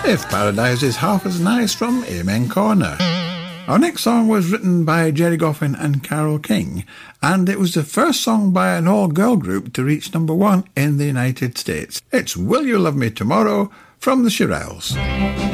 If Paradise is half as nice from Amen Corner. Our next song was written by Jerry Goffin and Carole King, and it was the first song by an all-girl group to reach number 1 in the United States. It's Will You Love Me Tomorrow from the Shirelles.